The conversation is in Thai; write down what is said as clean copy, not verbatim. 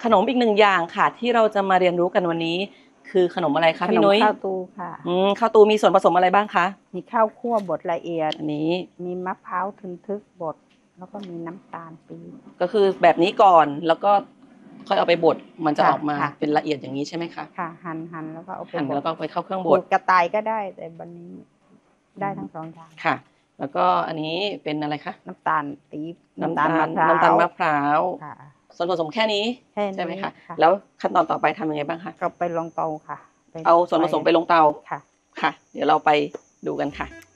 นมอีกหนึ่งอย่างค่ะที่เราจะมาเรียนรู้กันวันนี้คือขนมอะไรคะขนพี่มนุ้ยข้าวตูค่ะข้าวตูมีส่วนผสมอะไรบ้างคะมีข้าวคั่วบดละเอียดอันนี้มีมะพร้าวทึกบดแล้วก็มีน้ำตาลปี๊บก็คือแบบนี้ก่อนแล้วก็ค่อยเอาไปบดมันจะค่ะออกมาค่ะเป็นละเอียดอย่างนี้ใช่ไหมคะค่ะหั่นแล้วก็เอาไปหั่นบดแล้วก็ไปเข้าเครื่องบขูดดกระต่ายก็ได้แต่บันนี้ได้ทั้งสองอย่างค่ะ แล้วก็อันนี้เป็นอะไรคะน้ำตาลปี๊บน้ำตาลมะพร้าวน้ำตาลมะพร้าวค่ะส่วนผสมแค่นี้แค่นี้ใช่ไหมคะค่ะแล้วขั้นตอนต่อไปทำยังไงบ้างคะก็ไปลงเตาค่ะเอาส่วนผสมไปลงเตาค่ะค่ะ เดี๋ยวเราไปดูกันค่ะ